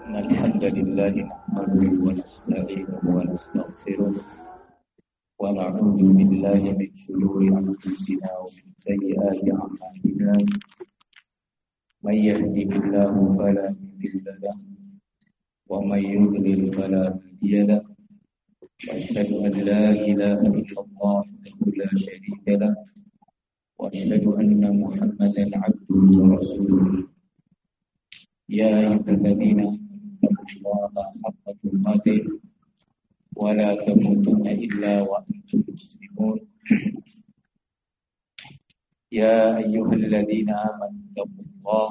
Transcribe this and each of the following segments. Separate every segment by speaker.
Speaker 1: إن الحمد لله نحمده ونستعينه ونستغفره ونعوذ بالله من شرور أنفسنا ومن سيئات أعمالنا من يهده الله فلا مضل له ومن يضلل فلا هادي له وأشهد أن لا إله إلا الله وحده لا شريك له وأشهد أن محمدا عبده ورسوله يا أيها الذين اتقوا الله حق تقاته ولا تموتن إلا وأنتم مسلمون يا أيها الذين آمنوا اتقوا الله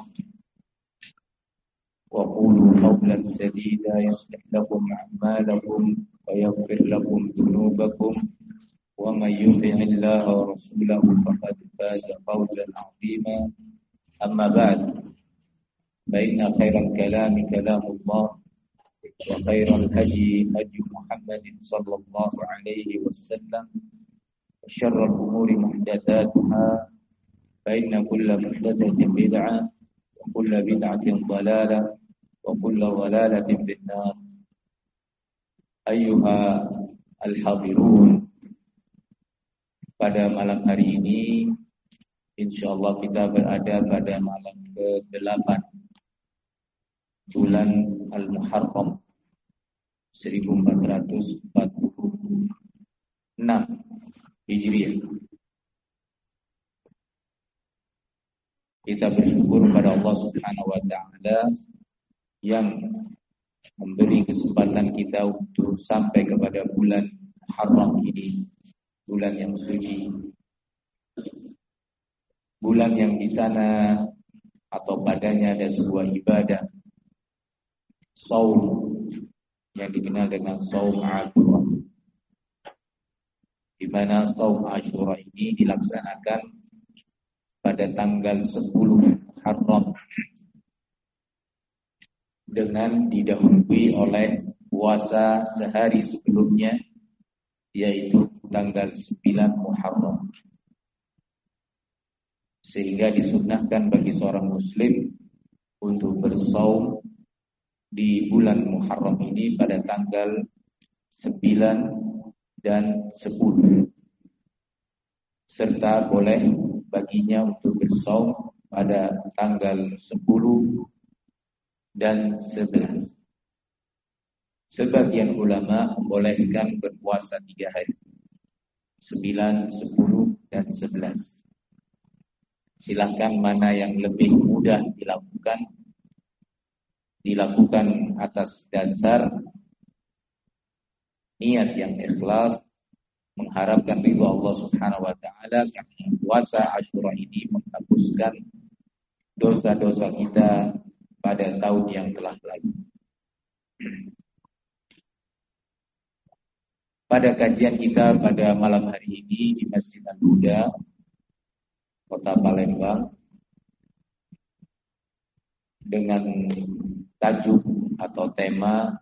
Speaker 1: وقولوا قولا سديدا يصلح لكم أعمالكم ويغفر لكم ذنوبكم ومن يطع الله ورسوله فقد فاز فوزا عظيما أما بعد فإن خير الكلام كلام الله وخير الهدي هدي محمد صلى الله عليه وسلم وشر الأمور محدثاتها فإن كل محدثة بدعة وكل بدعة ضلالة وكل ضلالة في النار أيها الحاضرون. Pada malam hari ini insyaallah kita berada pada malam ke-8 bulan Al-Muharram 1446 Hijriah. Kita bersyukur pada Allah Subhanahu wa taala yang memberi kesempatan kita untuk sampai kepada bulan Muharram ini, bulan yang suci. Bulan yang di sana atau padanya ada sebuah ibadah saum yang dikenal dengan saum Ashura, di mana saum Ashura ini dilaksanakan pada tanggal 10 Muharram dengan didahului oleh puasa sehari sebelumnya, yaitu tanggal 9 Muharram. Sehingga disunnahkan bagi seorang muslim untuk bersaum di bulan Muharram ini pada tanggal 9 dan 10. Serta boleh baginya untuk bersaum pada tanggal 10 dan 11. Sebagian ulama membolehkan berpuasa 3 hari, 9, 10, dan 11. Silahkan mana yang lebih mudah dilakukan atas dasar niat yang ikhlas, mengharapkan ridha Allah Subhanahu wa taala, karena puasa Asyura ini menghapuskan dosa-dosa kita pada tahun yang telah lalu. Pada kajian kita pada malam hari ini di Masjid Al-Huda, Kota Palembang, dengan tajuk atau tema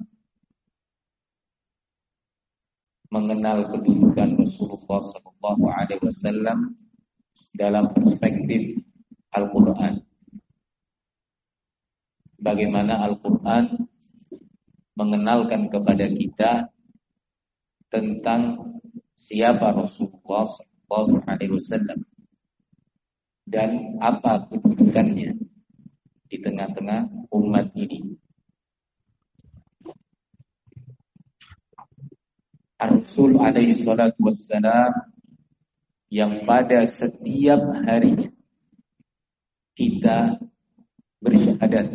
Speaker 1: mengenal kedudukan Rasulullah SAW dalam perspektif Al-Quran. Bagaimana Al-Quran mengenalkan kepada kita tentang siapa Rasulullah SAW dan apa kedudukannya di tengah-tengah umat ini. Rasul alaihi salatu wassalam yang pada setiap hari kita bersyahadat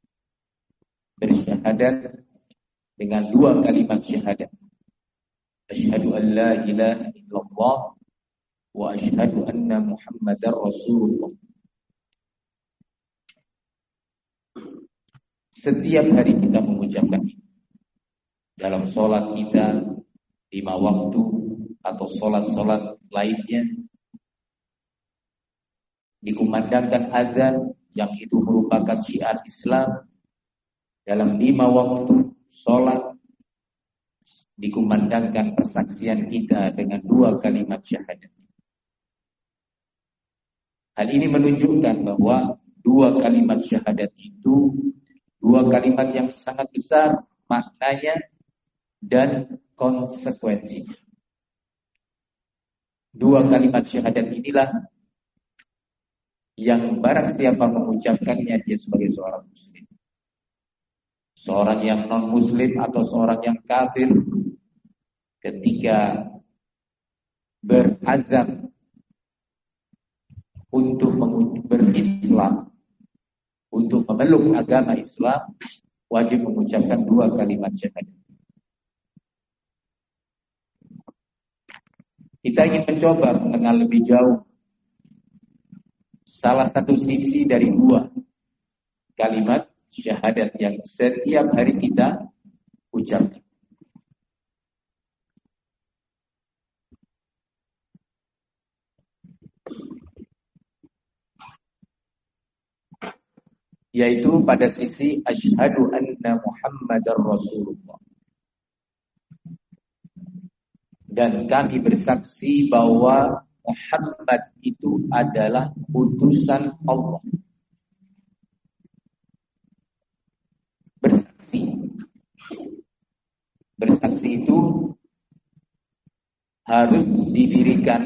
Speaker 1: dengan 2 kalimat syahadat. Asyhadu an la ilaha illallah wa asyhadu anna Muhammadar Rasulullah. Setiap hari kita mengucapkan ini. Dalam sholat kita 5 waktu atau sholat-sholat lainnya, dikumandangkan azan yang itu merupakan syiar Islam. Dalam 5 waktu sholat dikumandangkan persaksian kita dengan 2 kalimat syahadat. Hal ini menunjukkan bahwa 2 kalimat syahadat itu 2 Dua kalimat yang sangat besar maknanya dan konsekuensinya. Dua kalimat syahadat inilah yang barang siapa mengucapkannya dia sebagai seorang muslim. Seorang yang non-muslim atau seorang yang kafir ketika berazam untuk berislam, untuk memeluk agama Islam, wajib mengucapkan dua kalimat syahadat. Kita ingin mencoba mengenal lebih jauh salah satu sisi dari dua kalimat syahadat yang setiap hari kita ucapkan. Yaitu pada sisi asyhadu anna Muhammadar Rasulullah. Dan kami bersaksi bahwa Muhammad itu adalah utusan Allah. Bersaksi itu harus didirikan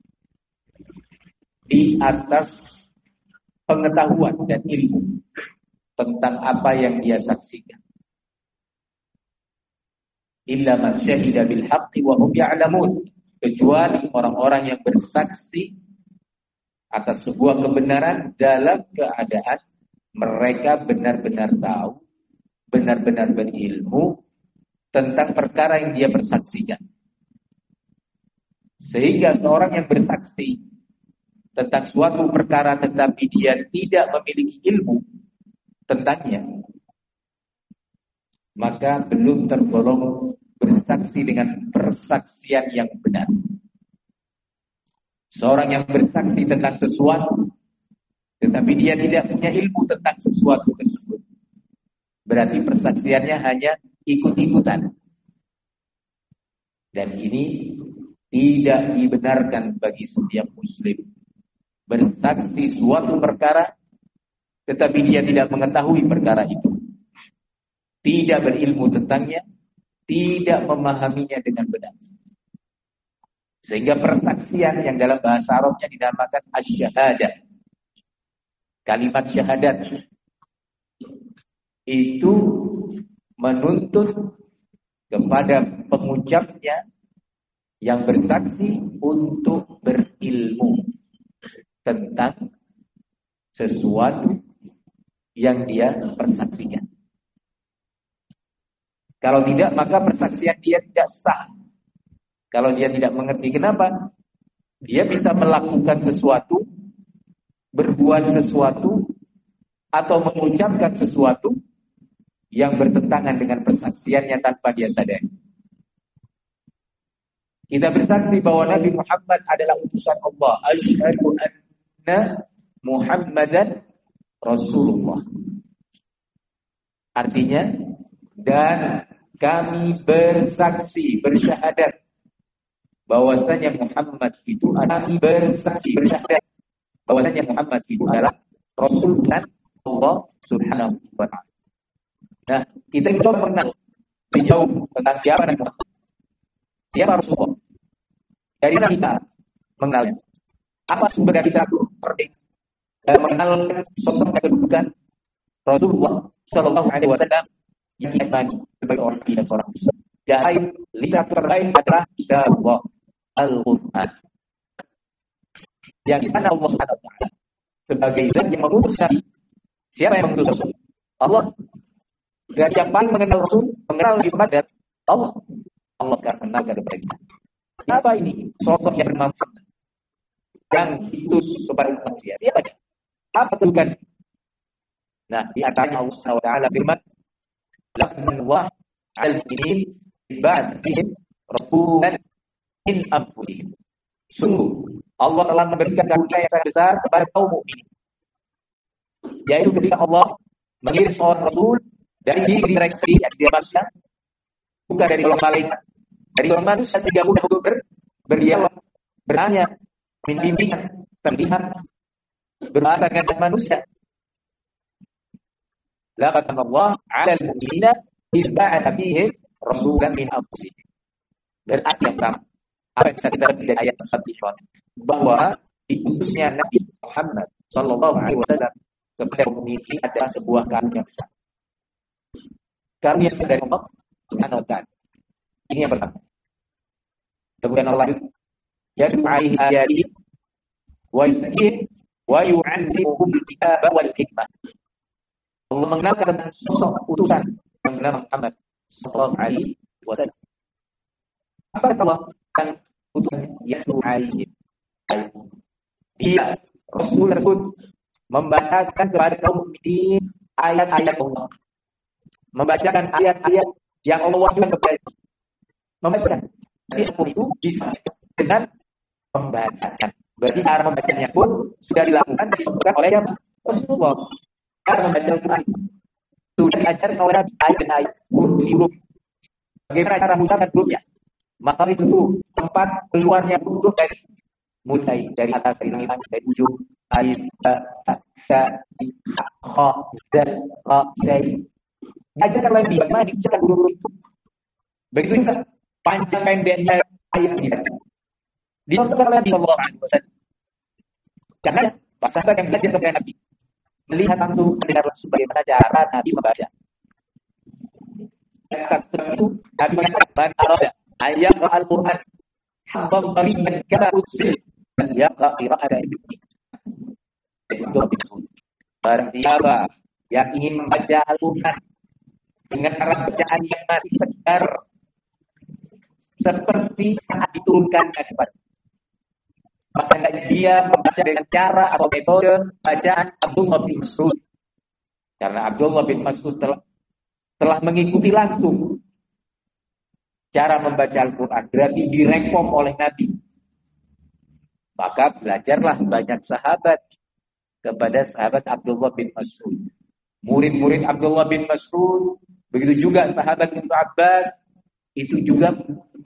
Speaker 1: di atas pengetahuan dan ilmu tentang apa yang dia saksikan. Illa man syahida bil haqqi wa hum ya'lamun, kecuali orang-orang yang bersaksi atas sebuah kebenaran dalam keadaan mereka benar-benar tahu, benar-benar berilmu tentang perkara yang dia persaksikan. Sehingga seorang yang bersaksi tentang suatu perkara tetapi dia tidak memiliki ilmu tentangnya, maka belum tergolong bersaksi dengan persaksian yang benar. Seorang yang bersaksi tentang sesuatu tetapi dia tidak punya ilmu tentang sesuatu tersebut, berarti persaksiannya hanya ikut-ikutan. Dan ini tidak dibenarkan bagi setiap muslim. Bersaksi suatu perkara tetapi dia tidak mengetahui perkara itu, tidak berilmu tentangnya, tidak memahaminya dengan benar. Sehingga persaksian yang dalam bahasa Arabnya dinamakan asy-syahadah, kalimat syahadat, itu menuntut kepada pengucapnya yang bersaksi untuk berilmu tentang sesuatu yang dia persaksikan. Kalau tidak, maka persaksian dia tidak sah. Kalau dia tidak mengerti kenapa, dia bisa melakukan sesuatu, berbuat sesuatu, atau mengucapkan sesuatu yang bertentangan dengan persaksiannya tanpa dia sadari. Kita bersaksi bahwa Nabi Muhammad adalah utusan Allah. Asyhadu anna Muhammadan Rasulullah. Artinya, dan kami bersaksi, bersyahadat bahwasanya Muhammad itu adalah, bersaksi, bersyahadat bahwasanya Muhammad itu adalah Rasul dan Allah Subhanahu wa ta'ala. Nah, kita coba mengenal lebih jauh tentang siapa Nabi Muhammad, siapa Rasulullah. Dari mana kita mengenalnya? Apa sumber dari kita penting dalam mengenal sosok dan kedudukan Rasulullah Sallallahu Alaihi Wasallam yang kita sebagai orang dan seorang muslim. Dari literatur lain adalah kitabullah Al-Quran, yang disana Allah Subhanahu Wa Taala sebagai zat yang mengutus Nabi. Siapa yang mengutus Rasul? Allah. Dan yang paling mengenal Rasul, mengenal Nabi Muhammad, Allah. Allah akan mengenalkan kepada kita. Apa ini sosok yang bernama Muhammad yang diutus kepada manusia? Siapa dia? Apa kedudukan? Nah, di antaranya Allah Subhanahu wa taala firman, "Lakum wa al-mu'minin ba'dihim rasulan min anfusihim." Sungguh Allah telah memberikan karunia yang sangat besar kepada kaum mukmin, yaitu ketika Allah mengirim seorang rasul dari diri mereka sendiri, dari manusia, bukan dari orang malaikat, dari orang manusia, sehingga mudah untuk berdialog, bertanya, bimbingan, terlihat, berbahasa dengan manusia. laqad Allah 'ala al-mu'minina idh ba'atha fihim rasulan min anfusihim. Dan ayat yang pertama, apa yang bisa kita lihat dari ayat tersebut, bahwa diutusnya Nabi Muhammad sallallahu alaihi wasallam kepada mukminin adalah sebuah karunia besar. Karunia dari Allah Subhanahu wa ta'ala. Ini yang pertama. Kemudian Allah yad'u 'alaihi ayatihi wa yuzakkihim wa yu'allimuhum al-kitaba wal hikmah. Allah mengenalkan tentang sosok utusan yang bernama Muhammad sallallahu alaihi wasallam. Apa kata Allah yang utusan yad'u 'alaihim? Dia Rasul tersebut membacakan kepada kaum mukminin ayat-ayat Allah. Membacakan ayat-ayat yang Allah wahyukan kepada mereka. Membacakan. Jadi itu bisa dengan membacakan. Berarti cara membacanya pun sudah dilakukan dilakukan oleh Rasulullah. Cara membaca Al-Quran sudah diajarkan oleh Nabi ayat-ayat huruf. Bagaimana cara mengucapkan hurufnya? Maka itu tempat keluarnya huruf dari mulai dari atas dari langit dari ujung alif ba ta kha dal ra sai. Ajarkan lagi bagaimana diucapkan huruf itu. Begitu juga panjang pendeknya ayat ini. Dicontohkan oleh Allah Wasallam. Karena bahasa yang belajar kepada Nabi melihat langsung mendengar langsung bagaimana cara Nabi membaca. Setelah itu Nabi mengatakan man arada ayat Al-Quran habban qariban kama utsil yaqra qira'atan ibni. Barang siapa yang ingin membaca Al-Quran dengan cara bacaan yang masih segar seperti saat diturunkan kepada, maka dia membaca dengan cara atau metode bacaan Abdullah bin Mas'ud. Karena Abdullah bin Mas'ud telah mengikuti langsung cara membaca Al-Quran, berarti direkom oleh Nabi. Maka belajarlah banyak sahabat kepada sahabat Abdullah bin Mas'ud. Murid-murid Abdullah bin Mas'ud, begitu juga sahabat Ibnu Abbas, itu juga